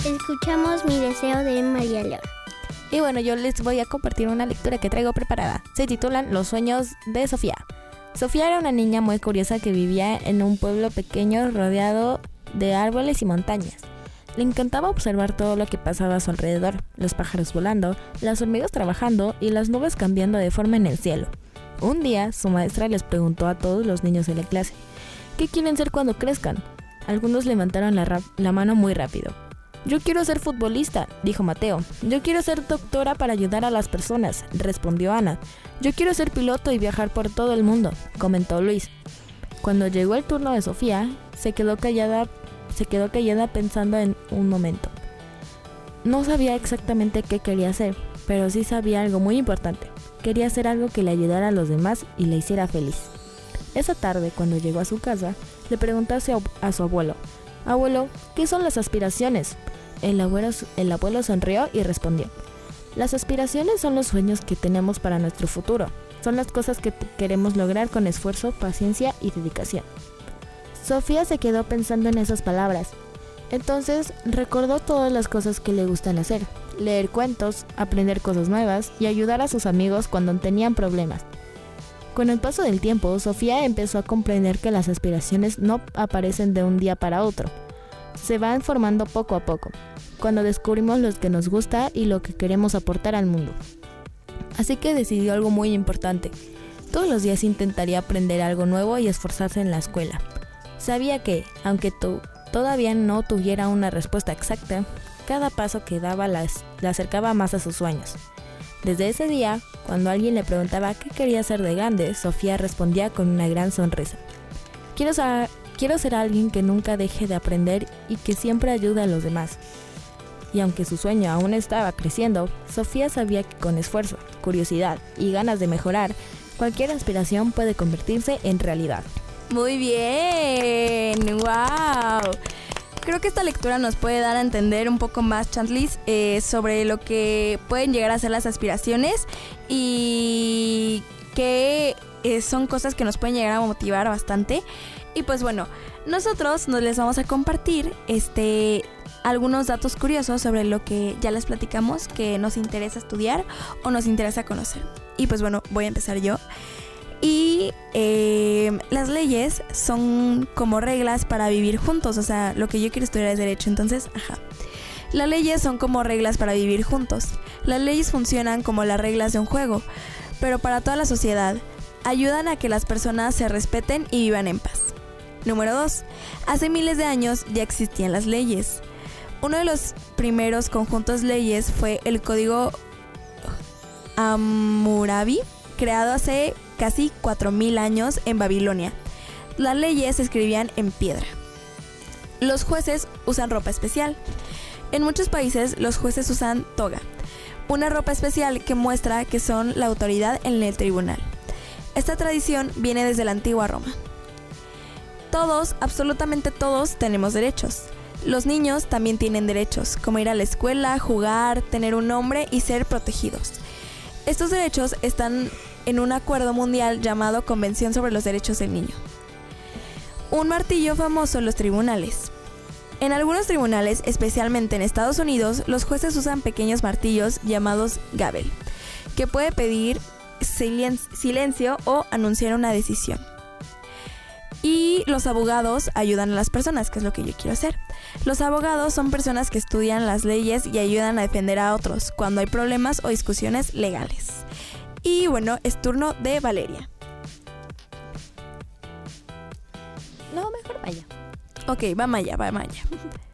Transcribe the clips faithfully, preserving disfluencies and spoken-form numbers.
Escuchamos Mi Deseo de María León. Y bueno, yo les voy a compartir una lectura que traigo preparada. Se titulan Los sueños de Sofía. Sofía era una niña muy curiosa que vivía en un pueblo pequeño rodeado de árboles y montañas. Le encantaba observar todo lo que pasaba a su alrededor, los pájaros volando, las hormigas trabajando y las nubes cambiando de forma en el cielo. Un día, su maestra les preguntó a todos los niños de la clase, ¿qué quieren ser cuando crezcan? Algunos levantaron la, ra- la mano muy rápido. Yo quiero ser futbolista, dijo Mateo. Yo quiero ser doctora para ayudar a las personas, respondió Ana. Yo quiero ser piloto y viajar por todo el mundo, comentó Luis. Cuando llegó el turno de Sofía, se quedó callada, se quedó callada pensando en un momento. No sabía exactamente qué quería hacer, pero sí sabía algo muy importante. Quería hacer algo que le ayudara a los demás y le hiciera feliz. Esa tarde, cuando llegó a su casa, le preguntó a su, a su abuelo, «Abuelo, ¿qué son las aspiraciones?» El abuelo, el abuelo sonrió y respondió, «Las aspiraciones son los sueños que tenemos para nuestro futuro. Son las cosas que queremos lograr con esfuerzo, paciencia y dedicación». Sofía se quedó pensando en esas palabras. Entonces recordó todas las cosas que le gustan hacer, leer cuentos, aprender cosas nuevas y ayudar a sus amigos cuando tenían problemas. Con el paso del tiempo, Sofía empezó a comprender que las aspiraciones no aparecen de un día para otro. Se van formando poco a poco, cuando descubrimos lo que nos gusta y lo que queremos aportar al mundo. Así que decidió algo muy importante. Todos los días intentaría aprender algo nuevo y esforzarse en la escuela. Sabía que, aunque tú todavía no tuviera una respuesta exacta, cada paso que daba la, la acercaba más a sus sueños. Desde ese día, cuando alguien le preguntaba qué quería ser de grande, Sofía respondía con una gran sonrisa. Quiero ser, quiero ser alguien que nunca deje de aprender y que siempre ayude a los demás. Y aunque su sueño aún estaba creciendo, Sofía sabía que con esfuerzo, curiosidad y ganas de mejorar, cualquier aspiración puede convertirse en realidad. Muy bien, wow. Creo que esta lectura nos puede dar a entender un poco más, Chantlis, eh, sobre lo que pueden llegar a ser las aspiraciones y que eh, son cosas que nos pueden llegar a motivar bastante. Y pues bueno, nosotros nos les vamos a compartir este algunos datos curiosos sobre lo que ya les platicamos que nos interesa estudiar o nos interesa conocer. Y pues bueno, voy a empezar yo. Y eh, las leyes son como reglas para vivir juntos, o sea, lo que yo quiero estudiar es derecho, entonces, ajá. Las leyes son como reglas para vivir juntos. Las leyes funcionan como las reglas de un juego, pero para toda la sociedad. Ayudan a que las personas se respeten y vivan en paz. Número dos. Hace miles de años ya existían las leyes. Uno de los primeros conjuntos leyes fue el Código Hammurabi, creado hace casi cuatro mil años en Babilonia. Las leyes se escribían en piedra. Los jueces usan ropa especial. En muchos países los jueces usan toga, una ropa especial que muestra que son la autoridad en el tribunal. Esta tradición viene desde la antigua Roma. Todos, absolutamente todos, tenemos derechos. Los niños también tienen derechos, como ir a la escuela, jugar, tener un nombre y ser protegidos. Estos derechos están en un acuerdo mundial llamado Convención sobre los Derechos del Niño. Un martillo famoso en los tribunales. En algunos tribunales, especialmente en Estados Unidos, los jueces usan pequeños martillos llamados gavel, que puede pedir silen- silencio o anunciar una decisión. Y los abogados ayudan a las personas, que es lo que yo quiero hacer. Los abogados son personas que estudian las leyes y ayudan a defender a otros cuando hay problemas o discusiones legales. Y bueno, es turno de Valeria. No, mejor vaya. Ok, va Maya, va Maya.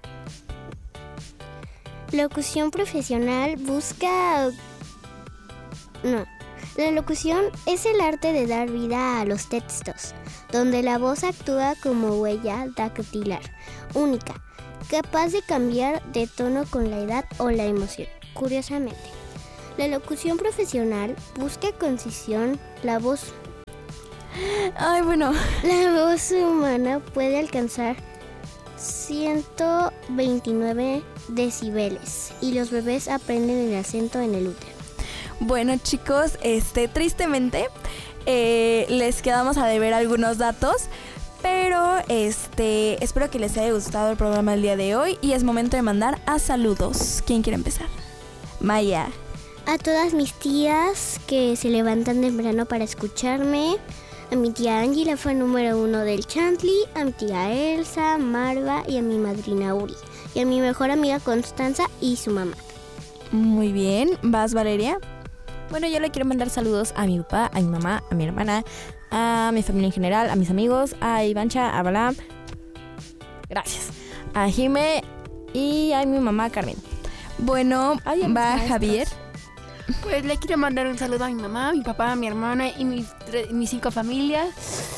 Locución profesional busca... No. La locución es el arte de dar vida a los textos, donde la voz actúa como huella dactilar, única, capaz de cambiar de tono con la edad o la emoción. Curiosamente, la locución profesional busca concisión. La voz, Ay, bueno. la voz humana puede alcanzar ciento veintinueve decibeles y los bebés aprenden el acento en el útero. Bueno, chicos, este, tristemente eh, les quedamos a deber algunos datos, Pero este, espero que les haya gustado el programa del día de hoy y es momento de mandar a saludos. ¿Quién quiere empezar? Maya. A todas mis tías que se levantan temprano para escucharme. A mi tía Angie, la fan número uno del Chantley. A mi tía Elsa, Marva y a mi madrina Uri. Y a mi mejor amiga Constanza y su mamá. Muy bien. ¿Vas, Valeria? Bueno, yo le quiero mandar saludos a mi papá, a mi mamá, a mi hermana, a mi familia en general, a mis amigos, a Ivancha, a Balam. Gracias. A Jime y a mi mamá Carmen. Bueno, Ay, a mis va maestros. Javier. Pues le quiero mandar un saludo a mi mamá, a mi papá, a mi hermana y mis, tre- mis cinco familias.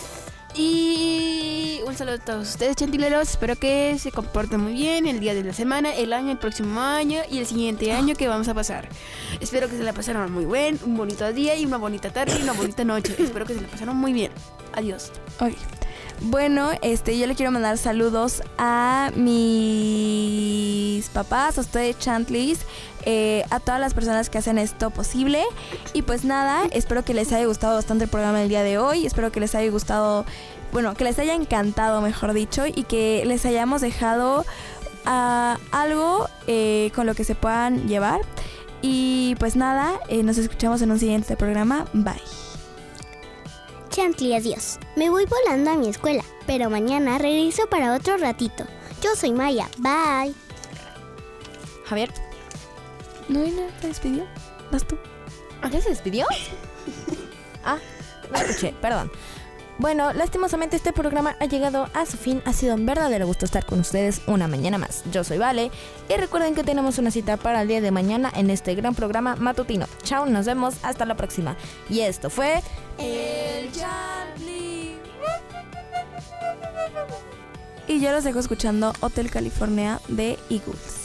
Y un saludo a todos ustedes, chantileros. Espero que se comporten muy bien el día de la semana, el año, el próximo año y el siguiente año que vamos a pasar. Espero que se la pasaron muy bien, un bonito día y una bonita tarde y una bonita noche. Espero que se la pasaron muy bien. Adiós. Ok. Bueno, este, yo le quiero mandar saludos a mis papás, a ustedes Chantleys, eh, a todas las personas que hacen esto posible. Y pues nada, espero que les haya gustado bastante el programa del día de hoy. Espero que les haya gustado, bueno, que les haya encantado, mejor dicho, y que les hayamos dejado uh, algo eh, con lo que se puedan llevar. Y pues nada, eh, nos escuchamos en un siguiente programa. Bye. Chantley, adiós. Me voy volando a mi escuela, pero mañana regreso para otro ratito. Yo soy Maya. Bye. Javier, ¿No vino? ¿Te despidió? ¿Vas tú? ¿ya se despidió? Ah, no escuché, perdón. Bueno, lastimosamente este programa ha llegado a su fin. Ha sido un verdadero gusto estar con ustedes una mañana más. Yo soy Vale y recuerden que tenemos una cita para el día de mañana en este gran programa matutino. Chao, nos vemos, hasta la próxima. Y esto fue... El Chantley. Y yo los dejo escuchando Hotel California de Eagles.